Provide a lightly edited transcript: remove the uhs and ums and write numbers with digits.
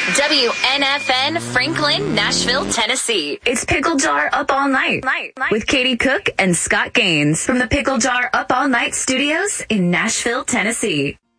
WNFN, Franklin, Nashville, Tennessee. It's Pickle Jar Up All Night with Katie Cook and Scott Gaines from the Pickle Jar Up All Night Studios in Nashville, Tennessee.